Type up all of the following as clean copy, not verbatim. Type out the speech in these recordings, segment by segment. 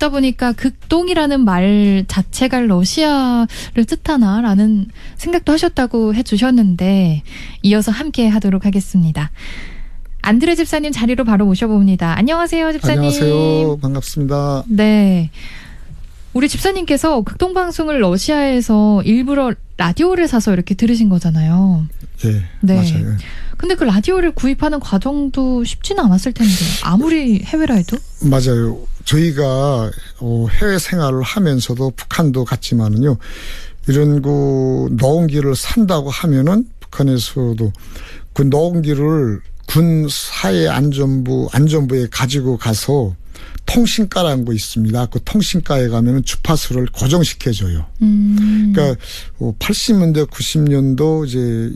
듣다 보니까 극동이라는 말 자체가 러시아를 뜻하나라는 생각도 하셨다고 해주셨는데 이어서 함께 하도록 하겠습니다. 안드레 집사님 자리로 바로 모셔봅니다. 안녕하세요, 집사님. 안녕하세요. 반갑습니다. 네. 우리 집사님께서 극동방송을 러시아에서 일부러 라디오를 사서 이렇게 들으신 거잖아요. 네, 맞아요. 근데 그 라디오를 구입하는 과정도 쉽지는 않았을 텐데 아무리 해외라 해도? 맞아요. 저희가 해외 생활을 하면서도 북한도 갔지만은요. 이런 그 녹음기를 산다고 하면은 북한에서도 그 녹음기를 군 사회안전부에 가지고 가서 통신과라는 거 있습니다. 그 통신과에 가면은 주파수를 고정시켜줘요. 그러니까 80년대, 90년도 이제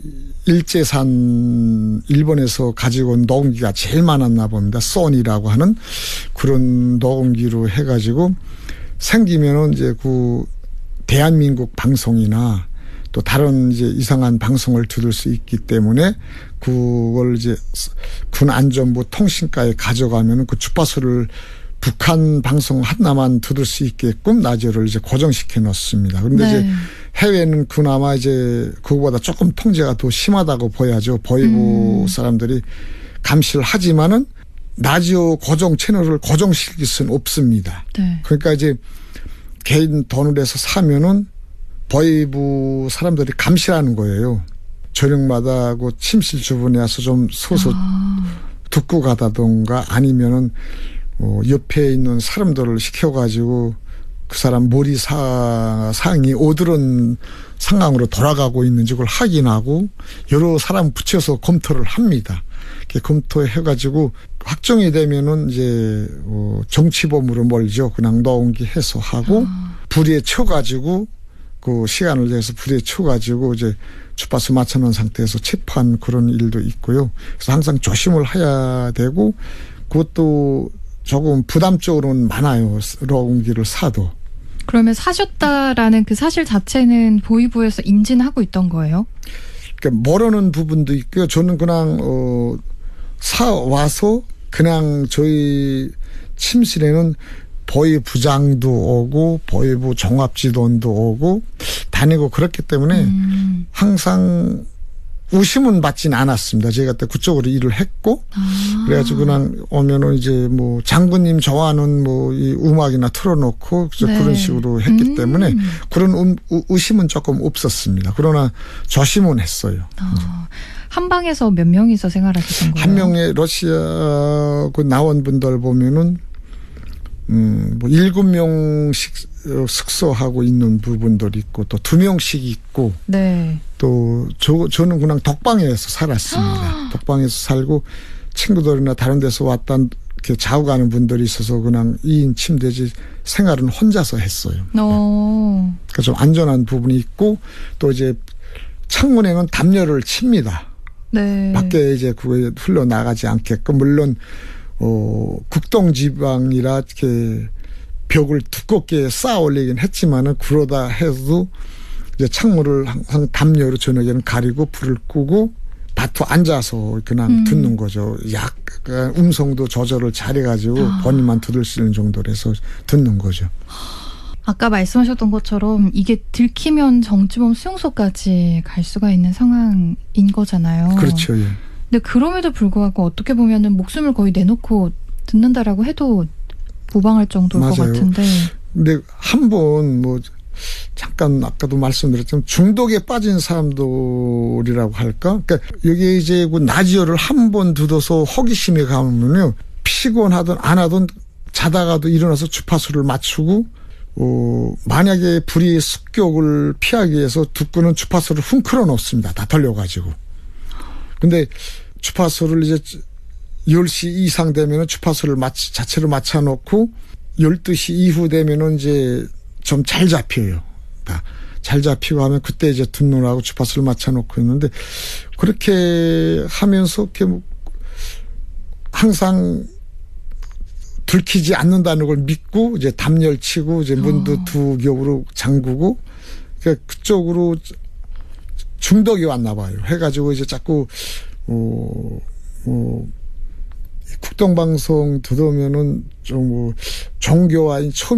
일제산 일본에서 가지고 온 녹음기가 제일 많았나 봅니다. 소니라고 하는 그런 녹음기로 해가지고 생기면은 이제 그 대한민국 방송이나 또 다른 이제 이상한 방송을 들을 수 있기 때문에 그걸 이제 군 안전부 통신과에 가져가면은 그 주파수를 북한 방송 하나만 들을 수 있게끔 라디오를 이제 고정시켜 놓습니다. 그런데 네. 이제 해외는 그나마 이제 그거보다 조금 통제가 더 심하다고 보야죠. 보이부 사람들이 감시를 하지만은 라디오 고정 채널을 고정시킬 수는 없습니다. 네. 그러니까 이제 개인 돈을 내서 사면은 보이부 사람들이 감시하는 거예요. 저녁마다 그 침실 주변에 와서 좀 서서 듣고 가다던가 아니면은 옆에 있는 사람들을 시켜가지고 그 사람 머리 상이 어두런 상황으로 돌아가고 있는지 그걸 확인하고 여러 사람 붙여서 검토를 합니다. 이렇게 검토해가지고 확정이 되면은 이제 정치범으로 몰죠. 그냥 녹음기 해소하고 불에 쳐가지고 그 시간을 내서 불에 쳐가지고 이제 주파수 맞춰놓은 상태에서 체포한 그런 일도 있고요. 그래서 항상 조심을 해야 되고 그것도 조금 부담적으로는 많아요. 녹음기를 사도. 그러면 사셨다라는 그 사실 자체는 보이부에서 인지는 있던 거예요? 그러니까 모르는 부분도 있고요. 저는 그냥 사와서 그냥 저희 침실에는 보이부장도 오고 보이부 종합지도원도 오고 다니고 그렇기 때문에 항상 의심은 받지는 않았습니다. 제가 그때 그쪽으로 일을 했고 그래가지고 그냥 오면은 이제 뭐 장군님 좋아하는 뭐 이 음악이나 틀어놓고 네. 그런 식으로 했기 때문에 그런 의심은 조금 없었습니다. 그러나 조심은 했어요. 한 방에서 몇 명이서 생활하셨던 거예요? 한 명의 러시아 그 나원분들 보면은 뭐 7명씩 숙소하고 있는 부분들이 있고 또 2명씩 있고 네. 또 저는 그냥 독방에서 살았습니다. 독방에서 살고 친구들이나 다른 데서 왔다 이렇게 자고 가는 분들이 있어서 그냥 2인 침대지 생활은 혼자서 했어요. 그러니까 좀 안전한 부분이 있고 또 이제 창문에는 담요를 칩니다. 네. 밖에 이제 그게 흘러나가지 않게끔 물론 극동 지방이라 이렇게 벽을 두껍게 쌓아 올리긴 했지만은 그러다 해도 이제 창문을 항상 담요로 저녁에는 가리고 불을 끄고 밭에 앉아서 그냥 듣는 거죠. 약간 음성도 조절을 잘해가지고 본인만 들을 수 있는 정도로 해서 듣는 거죠. 아까 말씀하셨던 것처럼 이게 들키면 정치범 수용소까지 갈 수가 있는 상황인 거잖아요. 그렇죠. 예. 근데 그럼에도 불구하고 어떻게 보면은 목숨을 거의 내놓고 듣는다라고 해도 무방할 정도일 맞아요. 것 같은데. 근데 한 번 뭐 잠깐 아까도 말씀드렸지만 중독에 빠진 사람들이라고 할까? 그러니까 여기 이제 그 라디오를 한 번 듣어서 호기심에 가면요 피곤하든 안 하든 자다가도 일어나서 주파수를 맞추고 만약에 불의 습격을 피하기 위해서 듣고는 주파수를 훔클어 놓습니다. 다 돌려가지고. 근데 주파수를 이제 10시 이상 되면은 주파수를 자체로 맞춰놓고 12시 이후 되면은 이제 좀 잘 잡혀요. 잘 잡히고 하면 그때 이제 듣느라고 주파수를 맞춰놓고 있는데 그렇게 하면서 이렇게 항상 들키지 않는다는 걸 믿고 이제 담요를 치고 이제 문도 두 겹으로 잠그고 그러니까 그쪽으로 중독이 왔나 봐요. 해가지고 이제 자꾸 국동방송 들으면은 좀 종교와